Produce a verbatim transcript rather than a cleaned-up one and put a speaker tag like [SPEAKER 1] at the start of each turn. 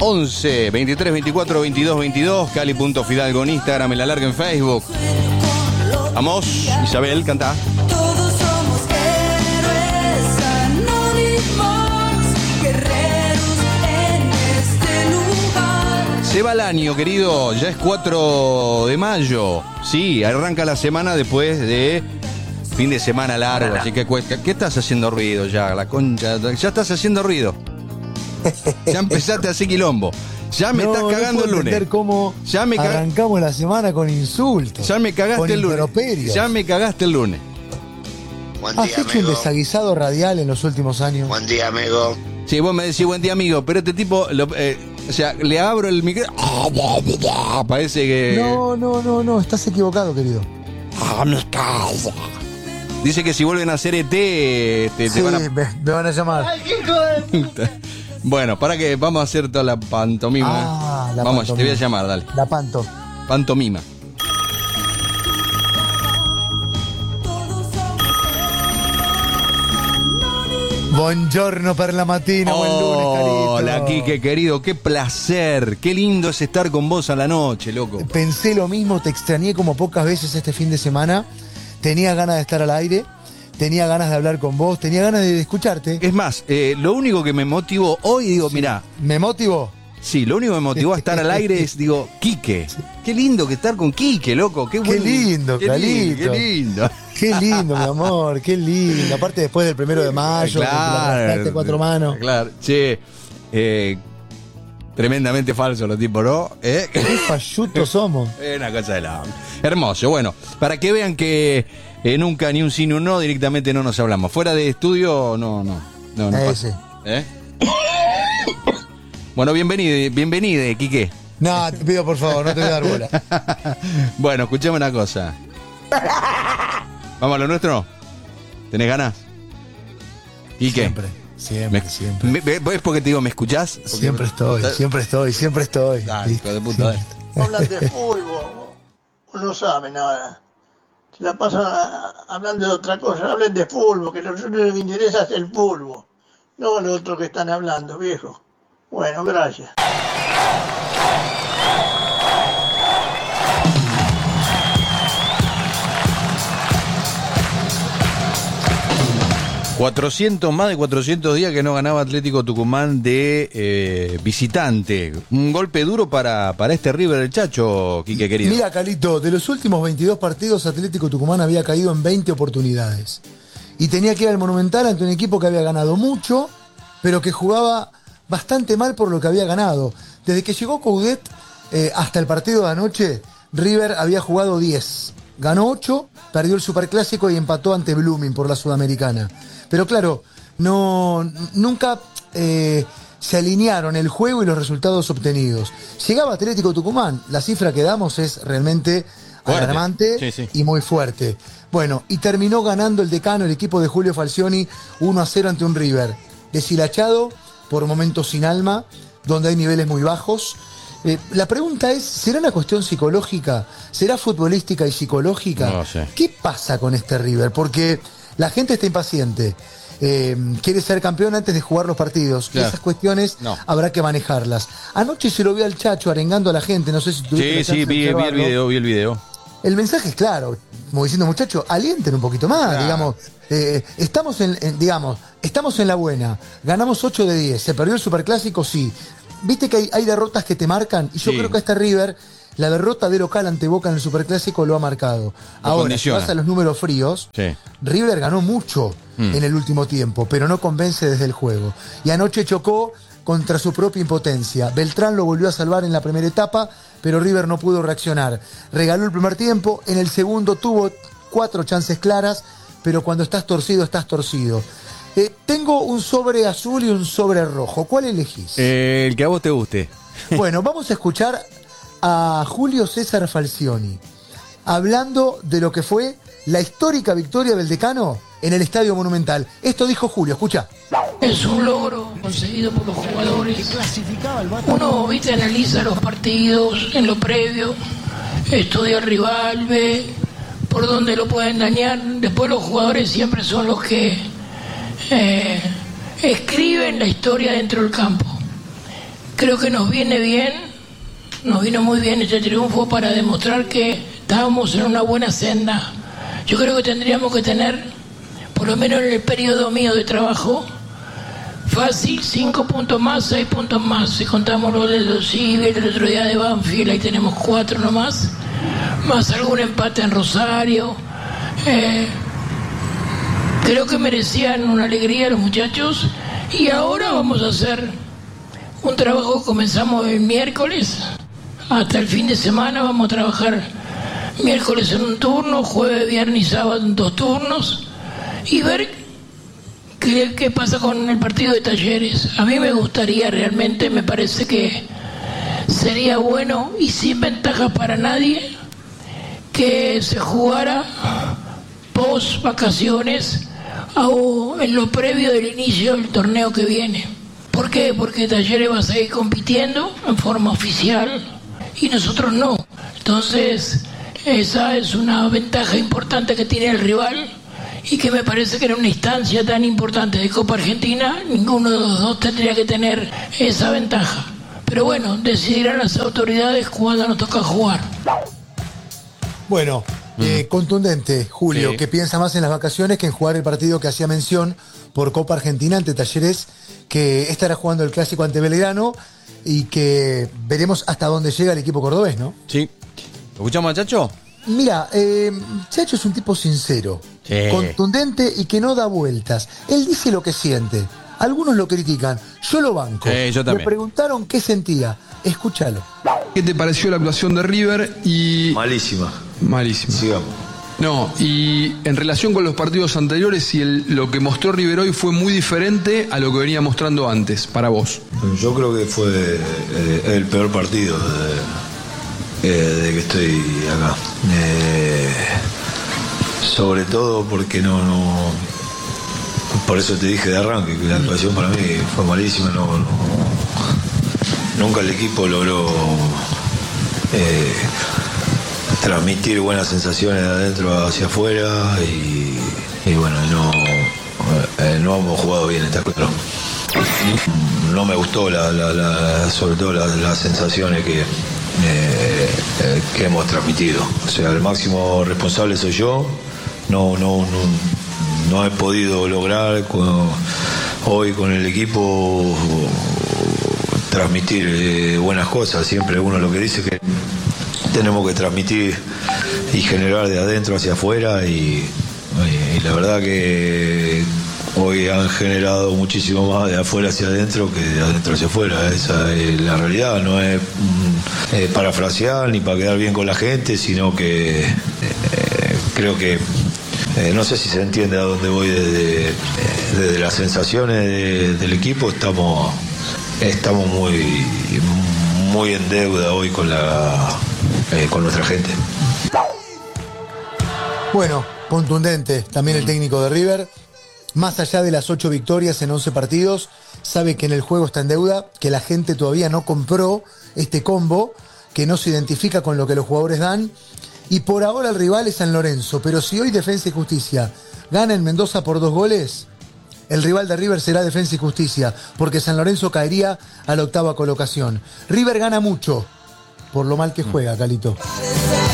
[SPEAKER 1] once, veintitrés, veinticuatro, veintidós, veintidós. Cali.fidalgo en Instagram, en la larga en Facebook. Vamos, Isabel, canta.
[SPEAKER 2] Todos somos héroes anónimos, guerreros en este lugar.
[SPEAKER 1] Se va el año, querido. Ya es cuatro de mayo. Sí, arranca la semana después de fin de semana largo. Así que cuesta. ¿Qué estás haciendo ruido ya? La concha. Ya estás haciendo ruido. Ya empezaste a hacer quilombo. Ya me
[SPEAKER 3] no,
[SPEAKER 1] estás cagando
[SPEAKER 3] no
[SPEAKER 1] el lunes.
[SPEAKER 3] Cómo
[SPEAKER 1] ya me cag...
[SPEAKER 3] arrancamos la semana con insultos.
[SPEAKER 1] Ya me cagaste
[SPEAKER 3] con
[SPEAKER 1] el lunes.
[SPEAKER 3] improperios.
[SPEAKER 1] Ya me cagaste el lunes.
[SPEAKER 4] Buen
[SPEAKER 3] ¿Has
[SPEAKER 4] día,
[SPEAKER 3] hecho
[SPEAKER 4] amigo.
[SPEAKER 3] un desaguisado radial en los últimos años?
[SPEAKER 4] Buen día, amigo.
[SPEAKER 1] Sí, vos me decís buen día, amigo, pero este tipo, lo, eh, o sea, le abro el micrófono. Parece que.
[SPEAKER 3] No, no, no, no, estás equivocado, querido.
[SPEAKER 1] Dice que si vuelven a hacer E T, te, te
[SPEAKER 3] Sí,
[SPEAKER 1] van a.
[SPEAKER 3] me, me van a llamar.
[SPEAKER 1] Bueno, para que vamos a hacer toda la pantomima.
[SPEAKER 3] Ah, la
[SPEAKER 1] vamos,
[SPEAKER 3] pantomima.
[SPEAKER 1] te voy a llamar, dale.
[SPEAKER 3] La panto.
[SPEAKER 1] Pantomima.
[SPEAKER 3] Buongiorno per la mattina, buen lunes, carito.
[SPEAKER 1] Hola, Quique, querido, qué placer. Qué lindo es estar con vos a la noche, loco.
[SPEAKER 3] Pensé lo mismo, te extrañé como pocas veces este fin de semana. Tenía ganas de estar al aire, tenía ganas de hablar con vos, tenía ganas de escucharte.
[SPEAKER 1] Es más, eh, lo único que me motivó hoy, digo, mirá.
[SPEAKER 3] ¿Me motivó?
[SPEAKER 1] Sí, lo único que me motivó a estar al aire es, digo, Quique. Qué lindo que estar con Quique, loco. Qué, buen,
[SPEAKER 3] Qué lindo,
[SPEAKER 1] qué
[SPEAKER 3] Calito.
[SPEAKER 1] lindo, qué lindo.
[SPEAKER 3] Qué lindo, mi amor, qué lindo. Aparte después del primero de mayo,
[SPEAKER 1] Claro,
[SPEAKER 3] que cuatro manos.
[SPEAKER 1] Claro, che, eh, tremendamente falso los tipos, ¿no? ¿Eh?
[SPEAKER 3] Qué fallutos somos.
[SPEAKER 1] Es una cosa de la... Hermoso, bueno, para que vean que eh, nunca ni un sí ni un no, directamente no nos hablamos. Fuera de estudio, no, no, no, no
[SPEAKER 3] Eh,
[SPEAKER 1] pasa.
[SPEAKER 3] sí.
[SPEAKER 1] ¿Eh? Bueno, bienvenido, bienvenido, Quique.
[SPEAKER 3] No, te pido por favor, no te voy a dar bola.
[SPEAKER 1] Bueno, escuchame una cosa. ¿Vamos a lo nuestro? ¿Tenés ganas? Quique.
[SPEAKER 3] Siempre, siempre,
[SPEAKER 1] Me-
[SPEAKER 3] siempre.
[SPEAKER 1] me- ¿Ves por qué te digo, me escuchás? Porque-
[SPEAKER 3] Siempre estoy, siempre estoy, siempre estoy.
[SPEAKER 1] Dale, hijo de puta, dale.
[SPEAKER 5] Hablan de fútbol, o no saben nada. Se la pasan a- hablando de otra cosa, hablen de fútbol, que lo único que les interesa es el fútbol, no lo otro que están hablando, viejo. Bueno, gracias.
[SPEAKER 1] cuatrocientos, más de cuatrocientos días que no ganaba Atlético Tucumán de eh, visitante. Un golpe duro para, para este River del Chacho, Quique querido.
[SPEAKER 3] Mira, Calito, de los últimos veintidós partidos, Atlético Tucumán había caído en veinte oportunidades. Y tenía que ir al Monumental ante un equipo que había ganado mucho, pero que jugaba bastante mal por lo que había ganado. Desde que llegó Coudet eh, hasta el partido de anoche, River había jugado diez. Ganó ocho, perdió el Superclásico y empató ante Blooming por la Sudamericana. Pero claro, no, nunca eh, se alinearon el juego y los resultados obtenidos. Llegaba Atlético Tucumán, la cifra que damos es realmente
[SPEAKER 1] Fuerte.
[SPEAKER 3] alarmante
[SPEAKER 1] Sí, sí.
[SPEAKER 3] y muy fuerte. Bueno, y terminó ganando el decano, el equipo de Julio Falcioni, uno a cero ante un River. Deshilachado, por momentos sin alma, donde hay niveles muy bajos. Eh, la pregunta es, ¿será una cuestión psicológica? ¿Será futbolística y psicológica?
[SPEAKER 1] No lo sé.
[SPEAKER 3] ¿Qué pasa con este River? Porque la gente está impaciente. Eh, quiere ser campeón antes de jugar los partidos.
[SPEAKER 1] Claro.
[SPEAKER 3] Y esas cuestiones
[SPEAKER 1] No.
[SPEAKER 3] habrá que manejarlas. Anoche se lo vio al Chacho arengando a la gente. No sé si tuviste
[SPEAKER 1] Sí,
[SPEAKER 3] la chance
[SPEAKER 1] sí,
[SPEAKER 3] de
[SPEAKER 1] vi, vi el
[SPEAKER 3] observarlo.
[SPEAKER 1] video, vi el video.
[SPEAKER 3] El mensaje es claro, como diciendo, muchachos, alienten un poquito más,
[SPEAKER 1] Claro.
[SPEAKER 3] digamos. Eh, estamos en, en- digamos, estamos en la buena. Ganamos ocho de diez. ¿Se perdió el Superclásico? Sí. Viste que hay, hay derrotas que te marcan. Y yo
[SPEAKER 1] Sí.
[SPEAKER 3] creo que a este River, la derrota de local ante Boca en el Superclásico lo ha marcado. Ahora, si
[SPEAKER 1] condiciona.
[SPEAKER 3] vas a los números fríos,
[SPEAKER 1] Sí.
[SPEAKER 3] River ganó mucho
[SPEAKER 1] Mm.
[SPEAKER 3] en el último tiempo, pero no convence desde el juego. Y anoche chocó contra su propia impotencia. Beltrán lo volvió a salvar en la primera etapa, pero River no pudo reaccionar. Regaló el primer tiempo, en el segundo tuvo cuatro chances claras, pero cuando estás torcido, estás torcido. Eh, tengo un sobre azul y un sobre rojo. ¿Cuál elegís?
[SPEAKER 1] Eh, el que a vos te guste.
[SPEAKER 3] Bueno, vamos a escuchar a Julio César Falcioni hablando de lo que fue la histórica victoria del Decano en el Estadio Monumental. Esto dijo Julio, escucha.
[SPEAKER 6] Es un logro conseguido por los jugadores. Uno, viste, analiza los partidos en lo previo, estudia al rival, ve por dónde lo pueden dañar. Después los jugadores siempre son los que eh, escriben la historia dentro del campo. Creo que nos viene bien, nos vino muy bien este triunfo para demostrar que estábamos en una buena senda. Yo creo que tendríamos que tener, por lo menos en el periodo mío de trabajo, fácil, cinco puntos más, seis puntos más. Si contamos los de los Ciber, el otro día de Banfield, ahí tenemos cuatro nomás, más algún empate en Rosario. Eh, creo que merecían una alegría los muchachos, y ahora vamos a hacer un trabajo que comenzamos el miércoles, hasta el fin de semana vamos a trabajar miércoles en un turno, jueves, viernes y sábado en dos turnos, y ver ¿Qué, ¿Qué pasa con el partido de Talleres? A mí me gustaría realmente, me parece que sería bueno y sin ventajas para nadie que se jugara post vacaciones o en lo previo del inicio del torneo que viene. ¿Por qué? Porque Talleres va a seguir compitiendo en forma oficial y nosotros no. Entonces, esa es una ventaja importante que tiene el rival, y que me parece que en una instancia tan importante de Copa Argentina, ninguno de los dos tendría que tener esa ventaja. Pero bueno, decidirán las autoridades cuándo nos toca jugar.
[SPEAKER 3] Bueno, mm. eh, contundente, Julio,
[SPEAKER 1] sí.
[SPEAKER 3] que piensa más en las vacaciones que en jugar el partido que hacía mención por Copa Argentina ante Talleres, que estará jugando el clásico ante Belgrano y que veremos hasta dónde llega el equipo cordobés, ¿no?
[SPEAKER 1] Sí. ¿Lo escuchamos, Chacho?
[SPEAKER 3] Mira, eh, Chacho es un tipo sincero,
[SPEAKER 1] sí.
[SPEAKER 3] contundente y que no da vueltas. Él dice lo que siente. Algunos lo critican. Yo lo banco.
[SPEAKER 1] Sí, yo también.
[SPEAKER 3] Le preguntaron qué sentía. Escúchalo.
[SPEAKER 7] ¿Qué te pareció la actuación de River? Y
[SPEAKER 8] Malísima.
[SPEAKER 7] malísima.
[SPEAKER 8] Sigamos.
[SPEAKER 7] No, y en relación con los partidos anteriores, si el, lo que mostró River hoy fue muy diferente a lo que venía mostrando antes, para vos.
[SPEAKER 8] Yo creo que fue eh, el peor partido de, eh, de que estoy acá. Eh, sobre todo porque no, no. Por eso te dije de arranque que la actuación para mí fue malísima. No, no, nunca el equipo logró eh, transmitir buenas sensaciones de adentro hacia afuera y, y bueno, no, eh, no hemos jugado bien, está claro. No me gustó la, la, la, sobre todo las, las sensaciones que, eh, que hemos transmitido. O sea, el máximo responsable soy yo. No, no, no, no he podido lograr con, hoy con el equipo transmitir eh, buenas cosas. Siempre uno lo que dice es que tenemos que transmitir y generar de adentro hacia afuera y, y la verdad que hoy han generado muchísimo más de afuera hacia adentro que de adentro hacia afuera. Esa es la realidad, no es mm, eh, parafrasear ni para quedar bien con la gente, sino que eh, creo que eh, no sé si se entiende a dónde voy desde, desde las sensaciones de, del equipo. Estamos, estamos muy, muy en deuda hoy con la eh, con nuestra gente.
[SPEAKER 3] Bueno, contundente también el técnico de River. Más allá de las ocho victorias en once partidos, sabe que en el juego está en deuda, que la gente todavía no compró este combo, que no se identifica con lo que los jugadores dan. Y por ahora el rival es San Lorenzo, pero si hoy Defensa y Justicia gana en Mendoza por dos goles, el rival de River será Defensa y Justicia, porque San Lorenzo caería a la octava colocación. River gana mucho por lo mal que juega, Calito.